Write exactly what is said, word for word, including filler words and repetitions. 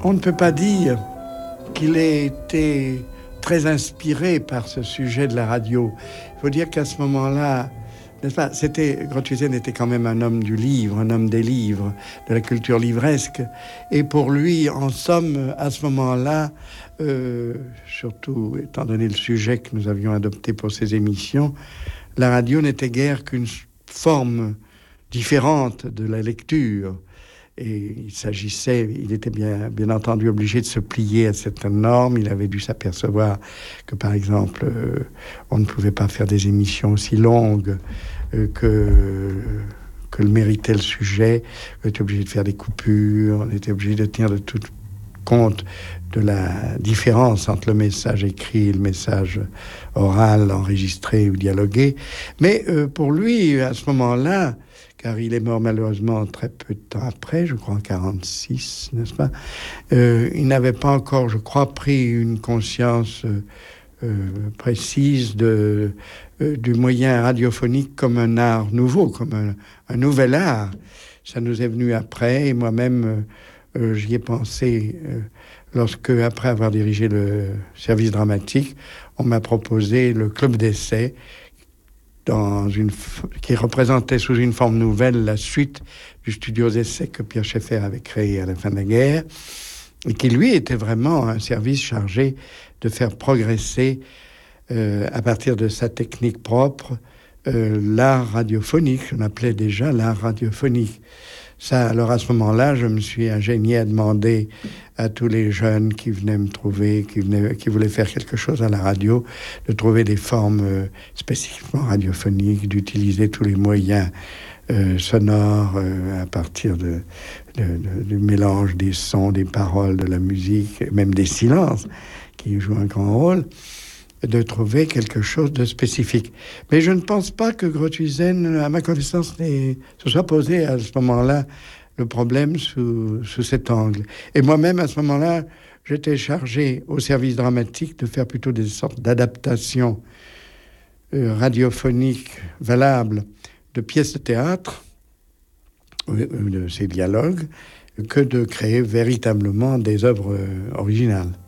On ne peut pas dire qu'il ait été très inspiré par ce sujet de la radio. Il faut dire qu'à ce moment-là, n'est-ce pas, c'était, Grothuizen était quand même un homme du livre, un homme des livres, de la culture livresque. Et pour lui, en somme, à ce moment-là, euh, surtout étant donné le sujet que nous avions adopté pour ces émissions, la radio n'était guère qu'une forme différente de la lecture. Et il s'agissait, il était bien, bien entendu obligé de se plier à certaines normes. Il avait dû s'apercevoir que, par exemple, euh, on ne pouvait pas faire des émissions aussi longues euh, que, que le méritait le sujet. On était obligé de faire des coupures, on était obligé de tenir de tout compte de la différence entre le message écrit et le message oral, enregistré ou dialogué. Mais euh, pour lui, à ce moment-là, car il est mort malheureusement très peu de temps après, je crois en quarante-six, n'est-ce pas? Euh, il n'avait pas encore, je crois, pris une conscience euh, euh, précise de, euh, du moyen radiophonique comme un art nouveau, comme un, un nouvel art. Ça nous est venu après, et moi-même, euh, euh, j'y ai pensé euh, lorsque, après avoir dirigé le service dramatique, on m'a proposé le club d'essai, Dans une, qui représentait sous une forme nouvelle la suite du studio d'essai que Pierre Schaeffer avait créé à la fin de la guerre, et qui, lui, était vraiment un service chargé de faire progresser, euh, à partir de sa technique propre, euh, l'art radiophonique. On appelait déjà l'art radiophonique. Ça, alors à ce moment-là, je me suis ingénié à demander à tous les jeunes qui venaient me trouver, qui, venaient, qui voulaient faire quelque chose à la radio, de trouver des formes euh, spécifiquement radiophoniques, d'utiliser tous les moyens euh, sonores euh, à partir de, de, de, du mélange des sons, des paroles, de la musique, même des silences, qui jouent un grand rôle, de trouver quelque chose de spécifique. Mais je ne pense pas que Grothuizen, à ma connaissance, se soit posé à ce moment-là le problème sous, sous cet angle. Et moi-même, à ce moment-là, j'étais chargé au service dramatique de faire plutôt des sortes d'adaptations euh, radiophoniques valables de pièces de théâtre, de ces dialogues, que de créer véritablement des œuvres euh, originales.